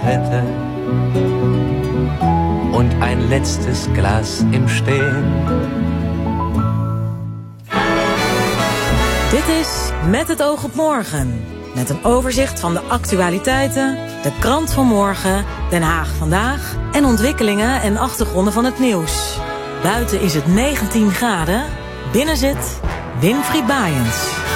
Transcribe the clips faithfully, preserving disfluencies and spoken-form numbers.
Wette und ein letztes Glas im Stehen. Dit is Met het oog op morgen. Met een overzicht van de actualiteiten, de krant van morgen, Den Haag vandaag en ontwikkelingen en achtergronden van het nieuws. Buiten is het negentien graden, binnen zit Winfried Baaiens.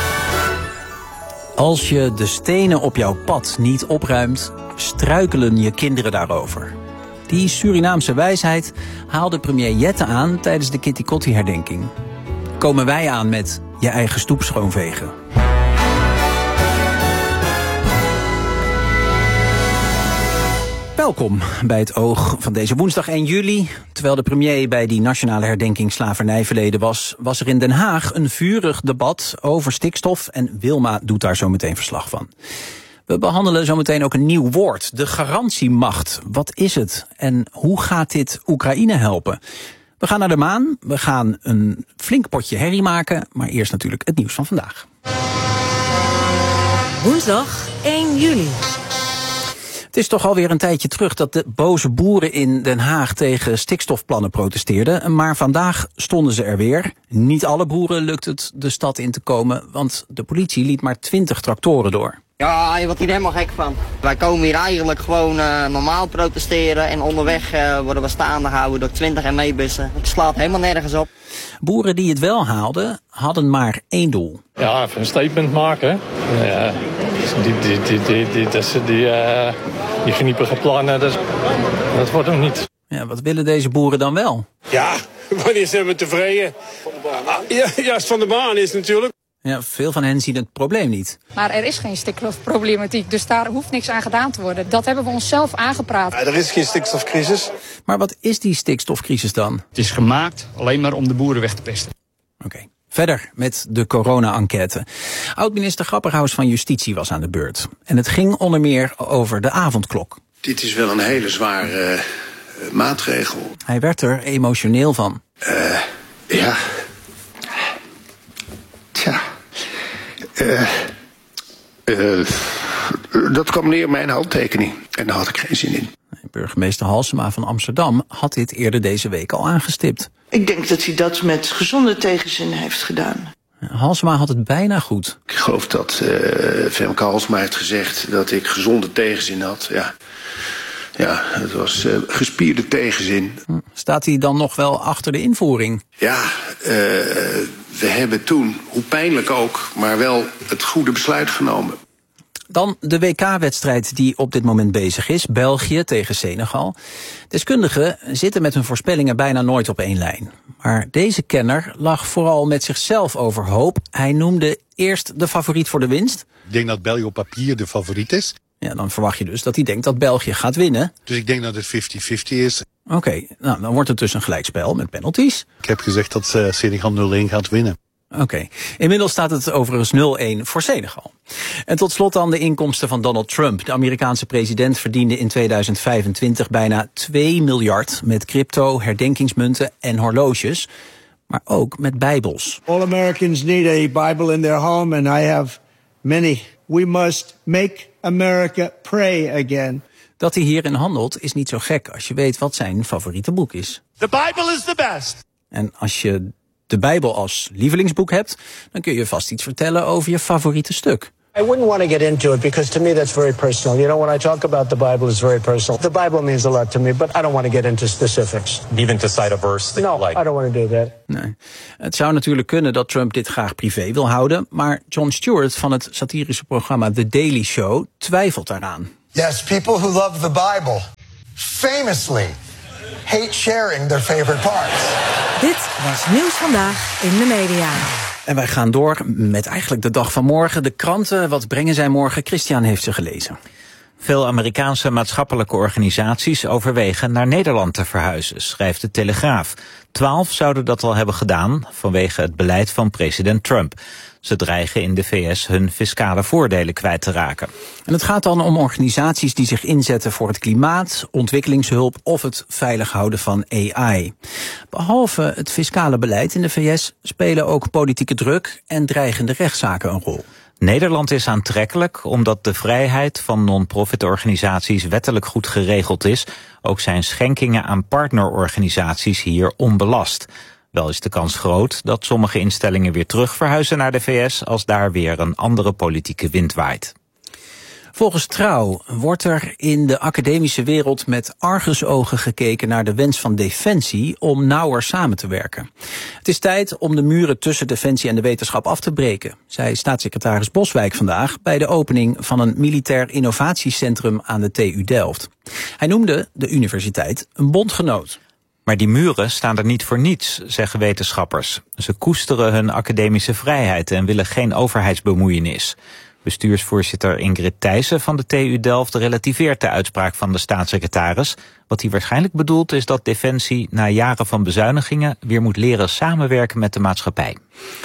Als je de stenen op jouw pad niet opruimt, struikelen je kinderen daarover. Die Surinaamse wijsheid haalde premier Jette aan tijdens de Kitty Kotti-herdenking. Komen wij aan met je eigen stoep schoonvegen. Welkom bij het oog van deze woensdag één juli. Terwijl de premier bij die nationale herdenking slavernijverleden was, was er in Den Haag een vurig debat over stikstof en Wilma doet daar zo meteen verslag van. We behandelen zometeen ook een nieuw woord, de garantiemacht. Wat is het en hoe gaat dit Oekraïne helpen? We gaan naar de maan, we gaan een flink potje herrie maken, maar eerst natuurlijk het nieuws van vandaag. Woensdag één juli. Het is toch alweer een tijdje terug dat de boze boeren in Den Haag tegen stikstofplannen protesteerden. Maar vandaag stonden ze er weer. Niet alle boeren lukt het de stad in te komen, want de politie liet maar twintig tractoren door. Ja, je wordt hier helemaal gek van. Wij komen hier eigenlijk gewoon uh, normaal protesteren en onderweg uh, worden we staande gehouden door twintig M E-bussen. Het slaat helemaal nergens op. Boeren die het wel haalden, hadden maar één doel. Ja, even een statement maken. Ja, die, die, die, die, die, die, die, uh, die geniepige plannen, dat, dat wordt hem niet. Ja, wat willen deze boeren dan wel? Ja, wanneer zijn we tevreden? Ja, ja, als het van de baan is natuurlijk. Ja, veel van hen zien het probleem niet. Maar er is geen stikstofproblematiek, dus daar hoeft niks aan gedaan te worden. Dat hebben we onszelf aangepraat. Ja, er is geen stikstofcrisis. Maar wat is die stikstofcrisis dan? Het is gemaakt alleen maar om de boeren weg te pesten. Oké. Okay. Verder met de corona-enquête. Oud-minister Grapperhaus van Justitie was aan de beurt. En het ging onder meer over de avondklok. Dit is wel een hele zware uh, maatregel. Hij werd er emotioneel van. Uh, ja... Tja, uh, uh, dat kwam neer op mijn handtekening en daar had ik geen zin in. Burgemeester Halsema van Amsterdam had dit eerder deze week al aangestipt. Ik denk dat hij dat met gezonde tegenzin heeft gedaan. Halsema had het bijna goed. Ik geloof dat uh, Femke Halsema heeft gezegd dat ik gezonde tegenzin had. Ja, ja het was uh, gespierde tegenzin. Staat hij dan nog wel achter de invoering? Ja, uh, we hebben toen, hoe pijnlijk ook, maar wel het goede besluit genomen. Dan de W K-wedstrijd die op dit moment bezig is. België tegen Senegal. Deskundigen zitten met hun voorspellingen bijna nooit op één lijn. Maar deze kenner lag vooral met zichzelf overhoop. Hij noemde eerst de favoriet voor de winst. Ik denk dat België op papier de favoriet is. Ja, dan verwacht je dus dat hij denkt dat België gaat winnen. Dus ik denk dat het vijftig vijftig is. Oké, okay, nou, dan wordt het dus een gelijkspel met penalties. Ik heb gezegd dat uh, Senegal nul-één gaat winnen. Oké, okay. Inmiddels staat het overigens nul-één voor Senegal. En tot slot dan de inkomsten van Donald Trump. De Amerikaanse president verdiende in tweeduizend vijfentwintig bijna twee miljard... met crypto, herdenkingsmunten en horloges. Maar ook met bijbels. All Americans need a Bible in their home and I have many. We must make America pray again. Dat hij hierin handelt is niet zo gek als je weet wat zijn favoriete boek is. The Bible is the best. En als je de Bijbel als lievelingsboek hebt, dan kun je vast iets vertellen over je favoriete stuk. I wouldn't want to get into it because to me that's very personal. You know, when I talk about the Bible, it's very personal. The Bible means a lot to me, but I don't want to get into specifics. Even to cite a verse that no, you like. I don't want to do that. Nee. Het zou natuurlijk kunnen dat Trump dit graag privé wil houden, maar Jon Stewart van het satirische programma The Daily Show twijfelt daaraan. Yes, people who love the Bible famously hate sharing their favorite parts. Dit was Nieuws Vandaag in de Media. En wij gaan door met eigenlijk de dag van morgen. De kranten, wat brengen zij morgen? Christian heeft ze gelezen. Veel Amerikaanse maatschappelijke organisaties overwegen naar Nederland te verhuizen, schrijft de Telegraaf. Twaalf zouden dat al hebben gedaan vanwege het beleid van president Trump. Ze dreigen in de V S hun fiscale voordelen kwijt te raken. En het gaat dan om organisaties die zich inzetten voor het klimaat, ontwikkelingshulp of het veilig houden van A I. Behalve het fiscale beleid in de V S spelen ook politieke druk en dreigende rechtszaken een rol. Nederland is aantrekkelijk omdat de vrijheid van non-profit-organisaties wettelijk goed geregeld is. Ook zijn schenkingen aan partnerorganisaties hier onbelast. Wel is de kans groot dat sommige instellingen weer terug verhuizen naar de V S als daar weer een andere politieke wind waait. Volgens Trouw wordt er in de academische wereld met argusogen gekeken naar de wens van Defensie om nauwer samen te werken. Het is tijd om de muren tussen Defensie en de wetenschap af te breken, zei staatssecretaris Boswijk vandaag bij de opening van een militair innovatiecentrum aan de T U Delft. Hij noemde de universiteit een bondgenoot. Maar die muren staan er niet voor niets, zeggen wetenschappers. Ze koesteren hun academische vrijheid en willen geen overheidsbemoeienis. Bestuursvoorzitter Ingrid Thijssen van de T U Delft relativeert de uitspraak van de staatssecretaris. Wat hij waarschijnlijk bedoelt is dat Defensie na jaren van bezuinigingen weer moet leren samenwerken met de maatschappij.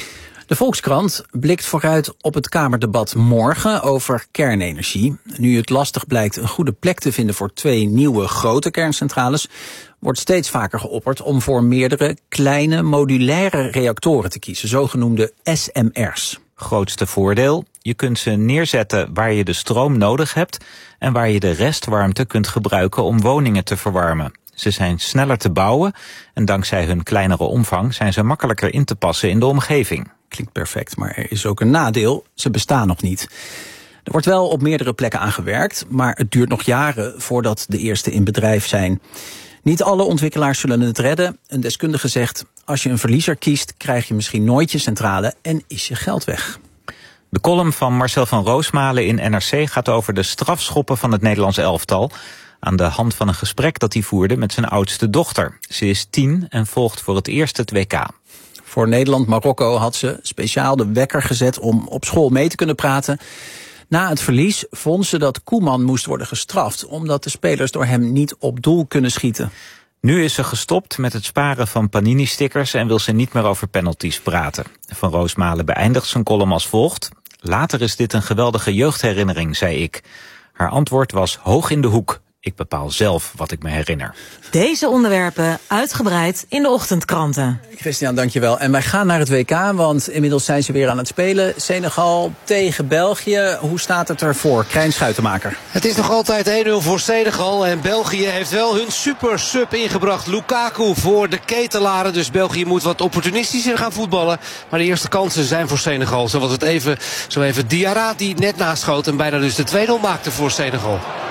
De Volkskrant blikt vooruit op het Kamerdebat morgen over kernenergie. Nu het lastig blijkt een goede plek te vinden voor twee nieuwe grote kerncentrales, wordt steeds vaker geopperd om voor meerdere kleine modulaire reactoren te kiezen, zogenoemde S M R's. Grootste voordeel, je kunt ze neerzetten waar je de stroom nodig hebt en waar je de restwarmte kunt gebruiken om woningen te verwarmen. Ze zijn sneller te bouwen en dankzij hun kleinere omvang zijn ze makkelijker in te passen in de omgeving. Klinkt perfect, maar er is ook een nadeel. Ze bestaan nog niet. Er wordt wel op meerdere plekken aan gewerkt, maar het duurt nog jaren voordat de eerste in bedrijf zijn. Niet alle ontwikkelaars zullen het redden. Een deskundige zegt, als je een verliezer kiest, krijg je misschien nooit je centrale en is je geld weg. De column van Marcel van Roosmalen in N R C gaat over de strafschoppen van het Nederlands elftal, aan de hand van een gesprek dat hij voerde met zijn oudste dochter. Ze is tien en volgt voor het eerst het W K. Voor Nederland-Marokko had ze speciaal de wekker gezet om op school mee te kunnen praten. Na het verlies vond ze dat Koeman moest worden gestraft, omdat de spelers door hem niet op doel kunnen schieten. Nu is ze gestopt met het sparen van Panini-stickers en wil ze niet meer over penalties praten. Van Roosmalen beëindigt zijn column als volgt. Later is dit een geweldige jeugdherinnering, zei ik. Haar antwoord was hoog in de hoek. Ik bepaal zelf wat ik me herinner. Deze onderwerpen uitgebreid in de ochtendkranten. Christian, dankjewel. En wij gaan naar het W K, want inmiddels zijn ze weer aan het spelen. Senegal tegen België. Hoe staat het ervoor? Krijn Schuitenmaker. Het is nog altijd één nul voor Senegal. En België heeft wel hun super sub ingebracht. Lukaku voor de ketelaren. Dus België moet wat opportunistischer gaan voetballen. Maar de eerste kansen zijn voor Senegal. Zo was het even, zo even Diarra die net naschoot en bijna dus de twee nul maakte voor Senegal.